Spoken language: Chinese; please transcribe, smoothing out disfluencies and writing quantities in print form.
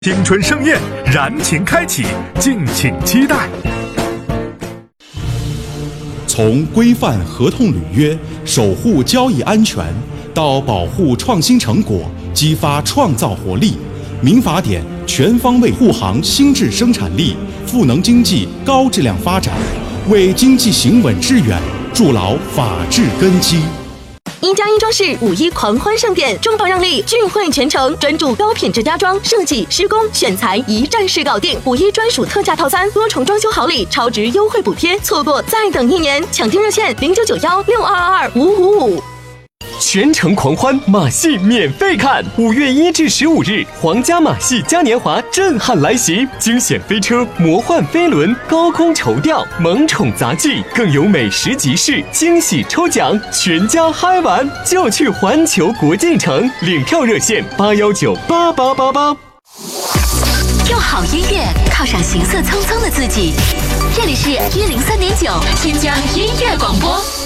青春盛宴，燃情开启，敬请期待。 从规范合同履约、守护交易安全，到保护创新成果、激发创造活力，民法典全方位护航新质生产力，赋能经济高质量发展，为经济行稳致远筑牢法治根基。 1+1装饰5·1狂欢盛典，中保让利，聚会全程，专注高品质家装设计、施工、选材，一站式搞定。5·1专属特价套餐，多重装修好礼，超值优惠补贴，错过再等1年。抢订热线0991622555。 全程狂欢，马戏免费看！5月1至15日，皇家马戏嘉年华震撼来袭，惊险飞车、魔幻飞轮、高空绸吊、萌宠杂技，更有美食集市、惊喜抽奖，全家嗨玩就去环球国际城，领票热线8198888。 用好音乐犒赏行色匆匆的自己，这里是103.9新疆音乐广播。